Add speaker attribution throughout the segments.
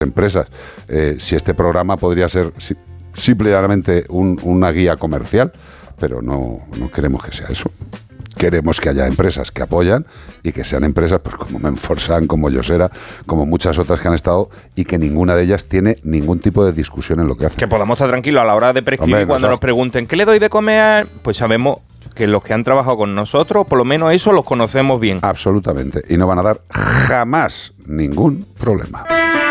Speaker 1: empresas. Si este programa podría ser simplemente una guía comercial, pero no queremos que sea eso. Queremos que haya empresas que apoyan y que sean empresas pues como Menforsan, como Yosera, como muchas otras que han estado y que ninguna de ellas tiene ningún tipo de discusión en lo que hacen.
Speaker 2: Que podamos estar tranquilos a la hora de prescribir. Cuando nos pregunten ¿qué le doy de comer? Pues sabemos que los que han trabajado con nosotros, por lo menos eso los conocemos bien.
Speaker 1: Absolutamente. Y no van a dar jamás ningún problema.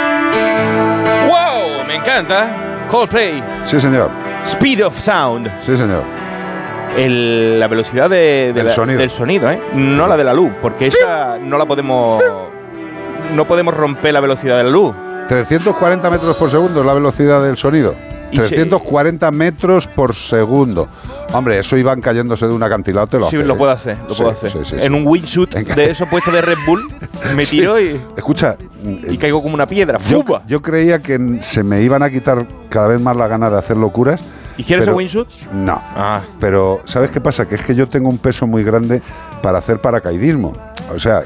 Speaker 2: ¡Wow! Me encanta. Coldplay.
Speaker 1: Sí, señor.
Speaker 2: Speed of Sound.
Speaker 1: Sí, señor.
Speaker 2: La velocidad del sonido, ¿eh? No la de la luz, porque esa no la podemos... No podemos romper la velocidad de la luz.
Speaker 1: 340 metros por segundo es la velocidad del sonido. 340 metros por segundo. Hombre, eso iban cayéndose de un acantilado, te lo hace.
Speaker 2: Sí, lo puedo hacer, Sí. En un wingsuit de esos puestos de Red Bull, me tiró y...
Speaker 1: Escucha...
Speaker 2: Y caigo como una piedra.
Speaker 1: Yo creía que se me iban a quitar cada vez más la gana de hacer locuras.
Speaker 2: ¿Y quieres el wingsuit?
Speaker 1: No. Pero, ¿sabes qué pasa? Que es que yo tengo un peso muy grande para hacer paracaidismo. O sea,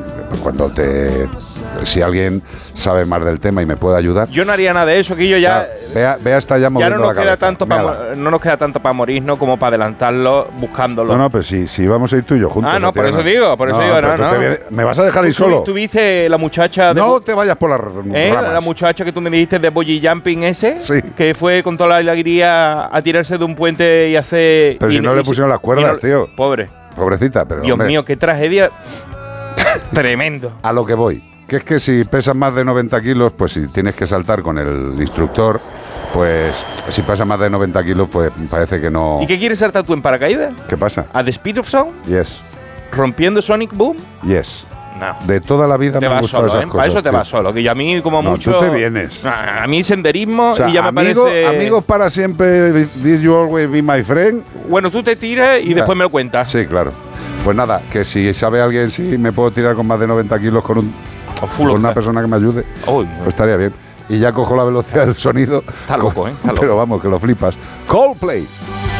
Speaker 1: si alguien sabe más del tema y me puede ayudar.
Speaker 2: Yo no haría nada de eso, que yo ya...
Speaker 1: Vea, está ya moviendo la cabeza.
Speaker 2: No nos queda tanto para morir, ¿no? Como para adelantarlo, buscándolo.
Speaker 1: No, pero si vamos a ir tú y yo juntos.
Speaker 2: No, por eso digo,
Speaker 1: ¿Me vas a dejar ahí solo?
Speaker 2: ¿Tú viste la muchacha...
Speaker 1: No te vayas por las ramas.
Speaker 2: La muchacha que tú me dijiste de bungee jumping ese,
Speaker 1: sí.
Speaker 2: Que fue con toda la alegría a tirarse de un puente y hacer...
Speaker 1: Pero si no le pusieron las cuerdas, tío.
Speaker 2: Pobrecita, pero Dios mío, qué tragedia. Tremendo.
Speaker 1: A lo que voy, que es que si pesas más de 90 kilos, pues si tienes que saltar con el instructor, pues si pesa más de 90 kilos, pues parece que no...
Speaker 2: ¿Y qué quieres saltar tú en paracaídas?
Speaker 1: ¿Qué pasa?
Speaker 2: ¿A The Speed of Sound?
Speaker 1: Yes.
Speaker 2: ¿Rompiendo Sonic Boom?
Speaker 1: Yes.
Speaker 2: No.
Speaker 1: De toda la vida me han gustado esas cosas.
Speaker 2: Para eso te vas solo, que yo a mí como mucho...
Speaker 1: tú te vienes.
Speaker 2: A mí senderismo, o sea, y ya me parece...
Speaker 1: Amigos para siempre, did you always be my friend?
Speaker 2: Bueno, tú te tiras y después me lo cuentas.
Speaker 1: Sí, claro. Pues nada, que si sabe alguien si me puedo tirar con más de 90 kilos con una persona que me ayude, pues estaría bien. Y ya cojo la velocidad del sonido.
Speaker 2: Está loco, ¿eh? Está loco.
Speaker 1: Pero vamos, que lo flipas. Coldplay.